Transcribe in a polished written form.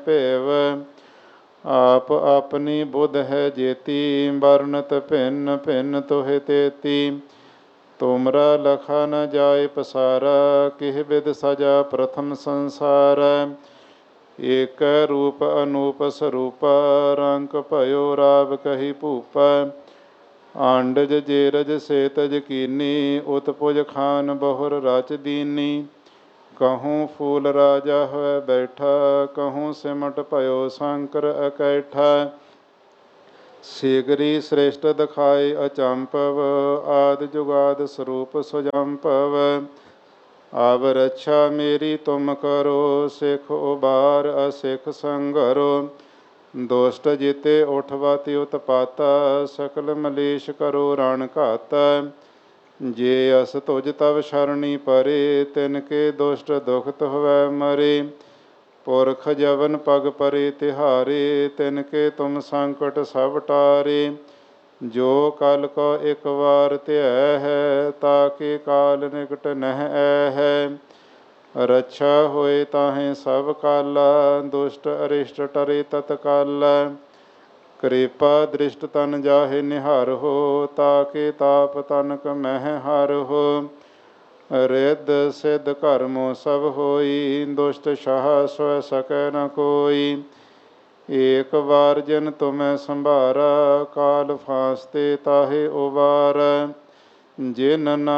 ਭੇਵ। आप अपनी बुध है जेती, वर्णत भिन्न भिन्न तुहे तेती। तुमरा लखा न जाए पसारा, किह बिद सजा प्रथम संसार। एक रूप अनूप स्वरूपा, रंक भयो राव कही भूपा। आंडज जेरज सेतज कीनी, उत्पुज खान बहुर रच दीनी। कहूँ फूल राजा है बैठा, कहूँ सिमट भयो शंकर अकैठा। शीघ्री श्रेष्ठ दिखाए अचंपव, आदि जुगाद स्वरूप सुजंपव। आब रक्षा मेरी तुम करो, सिख उबार असिख संगरो। दुष्ट जिते उठवाति उत्पाता, सकल मलेश करो रण घाता। जे अस तुझ तब शरणी परे, तिनके दुष्ट दुखत हुए मरे। पुरख जवन पग परे तिहारे, तिनके तुम संकट सब टारे। जो कल को एक बार त्यह है, ताके काल निकट नह है। रक्षा होए ताहें सब काला, दुष्ट अरिष्ट टरे तत्काला। कृपा दृष्ट तन जाहे निहार हो, ताके ताप तनक मह हर हो। रिद सिद्ध कर्मो सब होई, दुष्ट शाह स्व सकै न कोई। एक बार जिन तुम्हें संभारा, काल फांसते ताहे उबार। जिन न